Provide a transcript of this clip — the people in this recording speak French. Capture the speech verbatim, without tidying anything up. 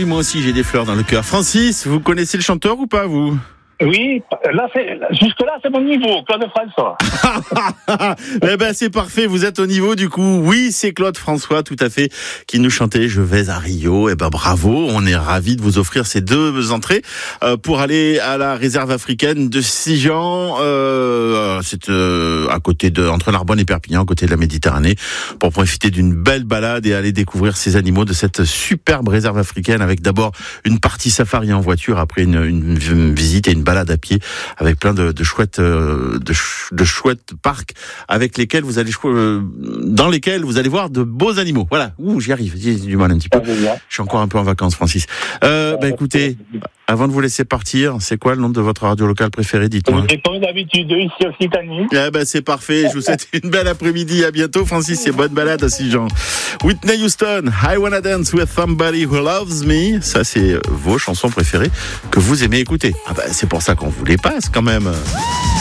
moi aussi j'ai des fleurs dans le cœur. Francis, vous connaissez le chanteur ou pas, vous ? Oui, là, c'est, jusque-là, c'est mon niveau, Claude François. Eh ben, c'est parfait, vous êtes au niveau, du coup. Oui, c'est Claude François, tout à fait, qui nous chantait « Je vais à Rio ». Eh ben, bravo, on est ravis de vous offrir ces deux entrées euh, pour aller à la réserve africaine de Sijan. Euh, c'est euh, à côté de, entre Narbonne et Perpignan, à côté de la Méditerranée, pour profiter d'une belle balade et aller découvrir ces animaux de cette superbe réserve africaine, avec d'abord une partie safari en voiture, après une, une, une visite et une balade à pied avec plein de, de chouettes euh, de, ch- de chouettes parcs avec lesquels vous allez euh, dans lesquels vous allez voir de beaux animaux. Voilà, ouh, j'y arrive, j'ai du mal un petit peu. Je suis encore un peu en vacances, Francis. Euh, bah écoutez, avant de vous laisser partir, c'est quoi le nom de votre radio locale préférée, dites-moi. Comme d'habitude, ici au Occitanie. Eh ben c'est parfait. Je vous souhaite une belle après-midi. À bientôt, Francis. Et bonne balade à Sijan. Whitney Houston, I Wanna Dance with Somebody Who Loves Me. Ça, c'est vos chansons préférées que vous aimez écouter. Ah ben, c'est pour ça qu'on vous les passe quand même.